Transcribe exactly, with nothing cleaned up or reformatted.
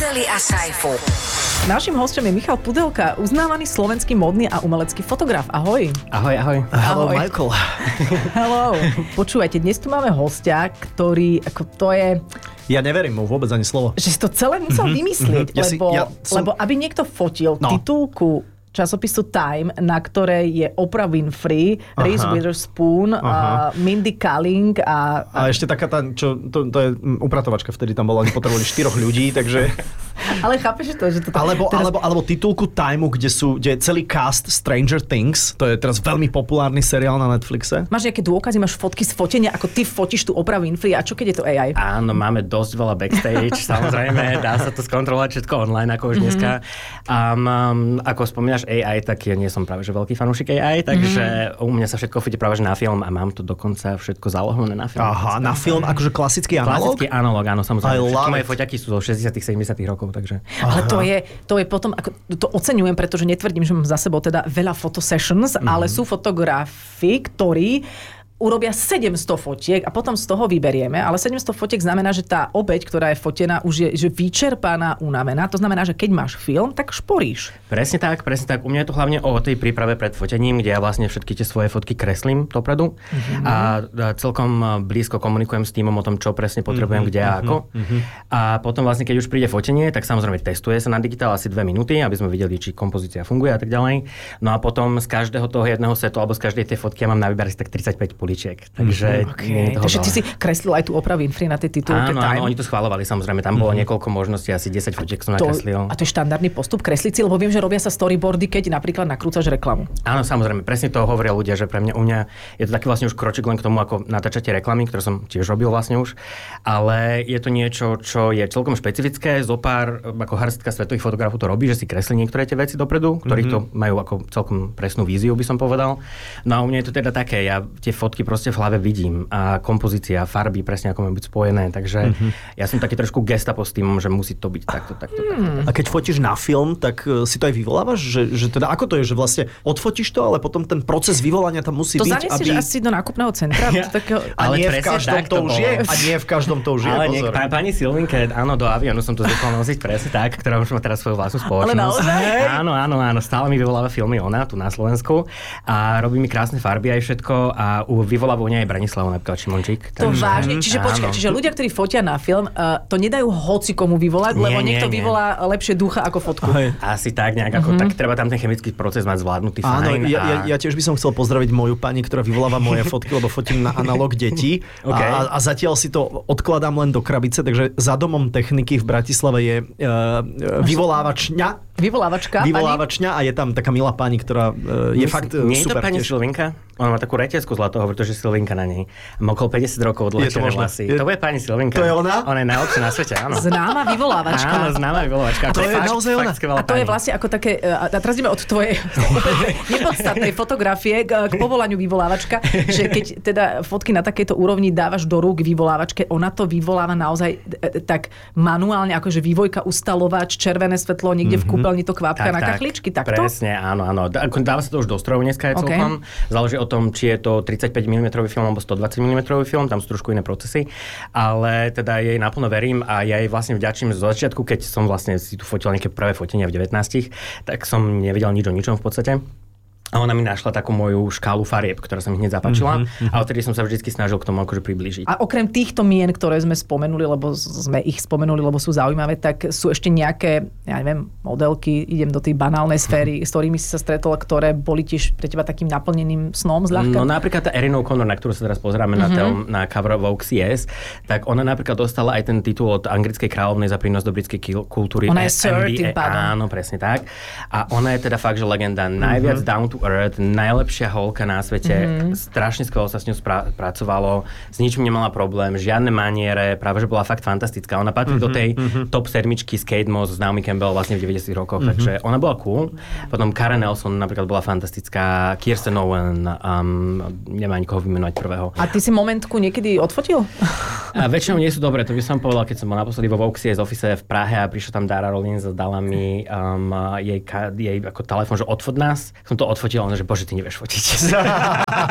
Adely a Saifu. Naším hosťom je Michal Pudelka, uznávaný slovenský modný a umelecký fotograf. Ahoj. Ahoj, ahoj. Hello, Ahoj. Michael. Hello. Počúvajte, dnes tu máme hostia, ktorý, ako to je... Ja neverím mu vôbec ani slovo. Že si to celé musel mm-hmm. vymyslieť, Ja si- lebo, ja som- lebo aby niekto fotil No. titulku časopisu Time, na ktorej je Oprah Winfrey, Reese Witherspoon, uh, Mindy Kaling a... A ešte taká tá, čo, to, to je mm, upratovačka, vtedy tam bola, oni potrebovali štyroch ľudí, takže... Ale chápeš to, že to... Alebo, teraz... alebo, alebo titulku Timeu, kde sú, kde je celý cast Stranger Things, to je teraz veľmi populárny seriál na Netflixe. Máš nejaké dôkazy, máš fotky z fotenia, ako ty fotíš tú Oprah Winfrey, a čo keď je to á í? Áno, máme dosť veľa backstage, samozrejme, dá sa to skontrolovať všetko online, ako už dneska. Um, ako spomínaš á í, tak ja nie som práve že veľký fanúšik á í, takže u mňa sa všetko fotí práve že na film a mám to dokonca všetko zálohované na film. Aha, na film, akože klasický analóg? Klasický analóg, áno, samozrejme. I love Všetky moje it. foťaky sú zo šesťdesiatych sedemdesiatych rokov, takže... Ale to je, to je potom, ako, to oceňujem, pretože netvrdím, že mám za sebou teda veľa fotosessions, mm-hmm. ale sú fotografi, ktorí urobia sedemsto fotiek a potom z toho vyberieme, ale sedemsto fotiek znamená, že tá obeť, ktorá je fotená, už je že vyčerpaná, unavená. To znamená, že keď máš film, tak šporíš. Presne tak, presne tak. U mňa je to hlavne o tej príprave pred fotením, kde ja vlastne všetky tie svoje fotky kreslím dopredu mm-hmm. a celkom blízko komunikujem s týmom o tom, čo presne potrebujem, mm-hmm. kde a ako. Mm-hmm. A potom vlastne, keď už príde fotenie, tak samozrejme testuje sa na digitál asi dve minúty, aby sme videli, či kompozícia funguje a tak ďalej. No a potom z každého toho jedného setu alebo z každej tej fotky ja mám na výber asi tak tridsaťpäť políčiek. Takže Okay. Takže ty si kreslil aj tú Oprah Winfrey na tej titulke Áno, Time? áno, oni to schváľovali, samozrejme. Tam bolo mm-hmm. niekoľko možností, asi desať fotiek som To, nakreslil. a to je štandardný postup kresliť si, lebo viem, že robia sa storyboardy, keď napríklad nakrúcaš reklamu. Áno, samozrejme, presne to hovoria ľudia, že pre mňa, u mňa je to taký vlastne už kročík len k tomu, ako natáčate reklamy, ktoré som tiež robil vlastne už, ale je to niečo, čo je celkom špecifické. Zopár, ako hrstka svetových fotografov to robí, že si kreslí niektoré tie veci dopredu, ktorí mm-hmm. to majú ako celkom presnú víziu, by som povedal. No a u mňa je to teda také, ja tie fotky proste v hlave vidím a kompozícia, farby presne ako majú byť spojené, takže mm-hmm. ja som taký trošku gestapo s tým, že musí to byť takto, takto, takto. takto. A keď fotíš na film, tak uh, si to aj vyvolávaš? Že, že teda ako to je, že vlastne odfotíš to, ale potom ten proces vyvolania tam musí To byť, zanesieš aby... asi do nákupného centra? Ja. To takého... A Ale nie v presne každom tak to to už bolo. je. A nie v každom to už je, Ale pozor. niek- pani Silvinke, áno, do avionu som to zvykol nosiť presne tak, ktorá už má teraz svoju vlastnú spoločnosť. Ale naozaj? Áno, áno, áno, stále mi vyvoláva filmy ona tu na Slovensku a robí mi krásne farby aj všetko a u vyvoláva u nej aj Branislava napríklad Šimončík. To vážne. Čiže počkaj, čiže ľudia, ktorí fotia na film, uh, to nedajú hoci komu vyvolať, Nie, lebo nie, niekto nie. vyvolá lepšie ducha ako fotku. Hej. Asi tak nejak, ako, tak treba tam ten chemický proces mať zvládnutý Áno, fajn. ja, ja, a... ja tiež by som chcel pozdraviť moju pani, ktorá vyvoláva moje fotky, lebo fotím na analóg detí. Okay. A, a zatiaľ si to odkladám len do krabice, takže za domom techniky v Bratislave je uh, vyvolávačňa. Vyvolávačka. Vyvolávačňa a je tam taká milá pani, ktorá uh, je Nie, fakt uh, nie je to super pani tiež. Silvinka? Ona má takú reťazku zlatého, pretože Silvinka na nej. Má okolo päťdesiat rokov odlečené možné? vlasy. Je- To bude pani Silvinka. To je ona? Ona je najlepšia na svete, áno. Známa vyvolávačka. Áno, známa vyvolávačka. A to je fakt- naozaj fakt ona? skvelá A to je pani. vlastne ako také, a teraz ideme od tvojej nepodstatnej fotografie k, k povolaniu vyvolávačka, že keď teda fotky na takejto úrovni dávaš do rúk vyvolávačke, ona to vyvoláva naozaj e, tak manuálne, akože vývojka, ustalovač, červené svetlo, niekde v kúpeľni to kvapka na kachličky, takto? Presne, áno, áno. Dá- ako Dáva sa to už do strojov dneska aj OK. celkom. Záleží o tom, či je to tridsaťpäť milimetrov film alebo stodvadsať milimetrov film, tam sú trošku iné procesy. Ale teda jej naplno verím a ja jej vlastne vďačím zo začiatku, keď som vlastne si tu fotil nejaké prvé fotenia v devätnástich, tak som nevedel nič o ničom v podstate. A ona mi našla takú moju škálu farieb, ktorá sa mi hneď zapáčila. Mm-hmm. A odtedy som sa vždy snažil k tomu akože priblížiť. A okrem týchto mien, ktoré sme spomenuli, lebo sme ich spomenuli, lebo sú zaujímavé, tak sú ešte nejaké, ja neviem, modelky, idem do tej banálnej sféry, s ktorými si sa stretol, ktoré boli tiež pre teba takým naplneným snom zľahka? No napríklad tá Erin O'Connor, na ktorú sa teraz pozeráme mm-hmm. na, tel, na cover Vogue C S, tak ona napríklad dostala aj ten titul od anglickej kráľovnej za prínos do britskej kil- kultúry. Ona je Sir N B A. tým pádom. Áno, presne tak. A ona je teda fakt, že legenda. Najviac mm-hmm. down to earth, najlepšia holka na svete. Mm-hmm. Strašne skvelo sa s ňou spra- pracovalo. S ničím nemala problém, žiadne maniere, práve že bola fakt fantastická. Ona patrí mm-hmm. do tej mm-hmm. top sedmičky z Kate Moss s Naomi Campbell vlastne v deväťdesiatych rokoch, mm-hmm. takže ona bola cool. Potom Karen Nelson napríklad bola fantastická, Kirsten Owen, um, nemá nikoho vymenovať prvého. A ty si momentku niekedy odfotil? A väčšinou nie sú dobré, to by som povedal, keď som bol naposledy vo Vogue C S office v Prahe a prišla tam Dara Rollins a dala mi um, jej, jej ako telefón, že odfot nás. Som to odfotil, ale že bože, ty nevieš fotiť.